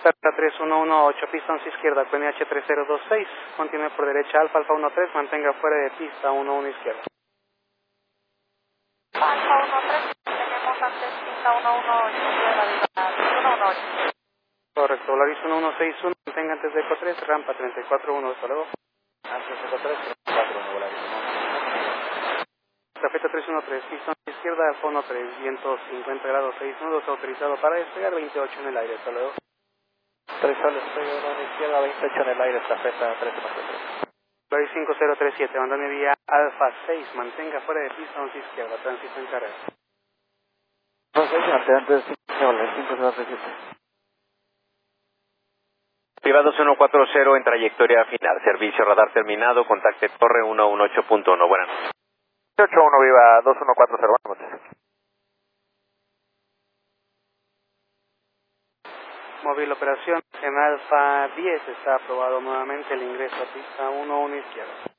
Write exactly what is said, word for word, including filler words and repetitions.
Alfa tres uno uno ocho, pista once izquierda, Q N H tres cero dos seis, continúe por derecha, Alfa Alfa uno tres, mantenga fuera de pista uno uno izquierda. Alfa uno tres, tenemos antes pista uno uno ocho, uno uno ocho. Correcto, Volaris uno uno seis uno, mantenga antes de Eco tres, rampa treinta y cuatro uno, hasta luego. Antes de Eco tres, treinta y cuatro uno, Volaris uno uno seis. Cafeta tres uno tres, pista once izquierda, Alfa uno tres, viento cincuenta grados seis nudos, autorizado para despegar veintiocho en el aire, hasta luego. tres soles, uno a la izquierda, veintiocho en el aire, Cafeta tres uno tres. Volaris cinco cero tres siete, abandone vía Alfa seis, mantenga fuera de pista once izquierda, tránsito en carrera. Alfa seis, antes de cinco cero tres siete. Privado uno cuatro cero en trayectoria final, servicio radar terminado, contacte torre uno uno ocho punto uno, buenas noches. ocho uno, viva dos uno cuatro cero, buenas noches. Móvil operación en Alfa diez, está aprobado nuevamente el ingreso a pista uno uno izquierda.